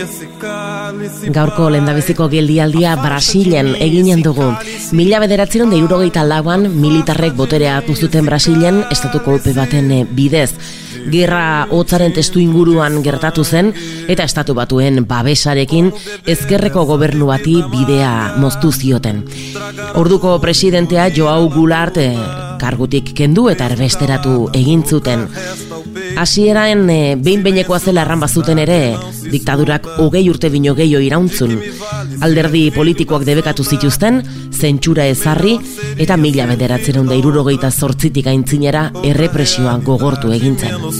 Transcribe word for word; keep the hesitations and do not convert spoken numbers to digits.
Gaurko lehendabiziko geldialdia Brasilen eginen dugu. Mila bederatziehun eta hirurogeita lauan militarrek boterea hartu zuten Brasilen estatu kolpe baten bidez. Gerra hotzaren testu inguruan gertatu zen eta estatu batuen babesarekin ezkerreko gobernu bati bidea moztu zioten. Orduko presidentea Joao Goulart eh, kargutik kendu eta erbesteratu egin zuten. Hasieran e, behin-behinekoa zela erran bazuten ere, diktadurak hogei urte bino gehiago irauntzun. Alderdi politikoak debekatu zituzten, zentsura ezarri, eta mila bederatziehun eta hirurogeita zortzitik aintzinera errepresioa gogortu egin zen.